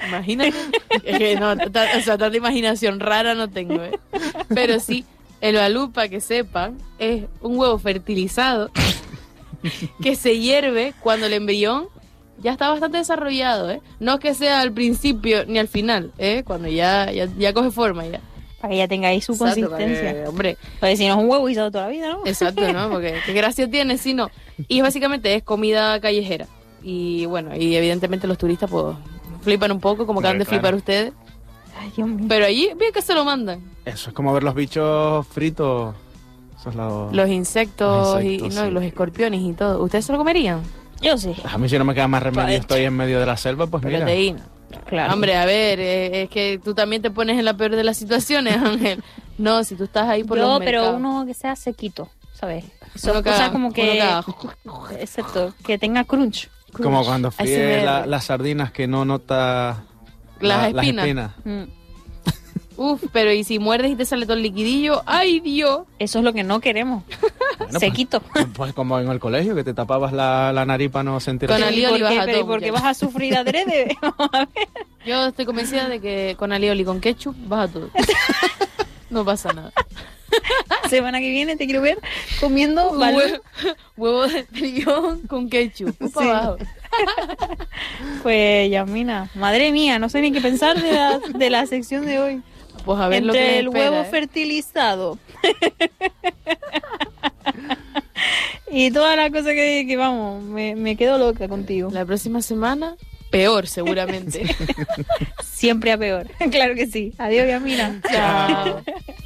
Imagínate. Es que no, o sea, tanta imaginación rara no tengo, ¿eh? Pero sí, el balú, para que sepan, es un huevo fertilizado que se hierve cuando el embrión ya está bastante desarrollado, ¿eh? No es que sea al principio ni al final, ¿eh? Cuando ya coge forma ya. Para que ya tengáis su Exacto, consistencia. Hombre. Porque si no es un huevo guisado toda la vida, ¿no? Exacto, ¿no? Porque qué gracia tiene si no. Y básicamente es comida callejera. Y bueno, y evidentemente los turistas pues flipan un poco, como acaban de flipar ustedes. Ay, Dios mío. Pero allí bien que se lo mandan. Eso es como ver los bichos fritos. Eso es Los insectos, y sí. los escorpiones y todo. ¿Ustedes se lo comerían? Yo sí. A mí si no me queda más remedio, estoy en medio de la selva, pues mira. Proteína. Claro. Hombre, a ver, es que tú también te pones en la peor de las situaciones, Ángel. No, si tú estás ahí por los mercados. Pero uno que sea sequito, ¿sabes? Son Uno cosas que- como que... uno Exacto, que tenga crunch. Como cuando fríes ASMR. las sardinas que no nota Las las espinas. Mm. Uf, pero ¿y si muerdes y te sale todo el liquidillo? ¡Ay, Dios! Eso es lo que no queremos. Bueno, Sequito. Pues como en el colegio, que te tapabas la nariz para no sentir Con así. alioli ¿Por qué? baja Pero ¿y todo, por qué muchacho. vas a sufrir adrede? Vamos a ver. Yo estoy convencida de que con alioli con ketchup baja todo. No pasa nada. Semana que viene te quiero ver comiendo balú. Huevo de trillón con ketchup. Sí. Para abajo. Pues Yasmina, madre mía, no sé ni qué pensar de la sección de hoy. Pues a ver lo que Entre les el espera, huevo ¿eh? fertilizado y todas las cosas que vamos, me quedo loca contigo. La próxima semana, peor seguramente. Siempre a peor. Claro que sí. Adiós, Yasmina. Chao.